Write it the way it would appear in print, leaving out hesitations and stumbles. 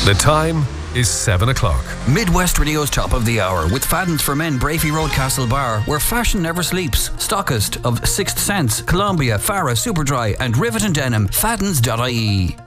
The time is 7 o'clock. Midwest Radio's top of the hour with Fadden's for Men, Brafey Road, Castle Bar, where fashion never sleeps. Stockist of Sixth Sense, Columbia, Farah, Superdry and Rivet and Denim. Faddens.ie.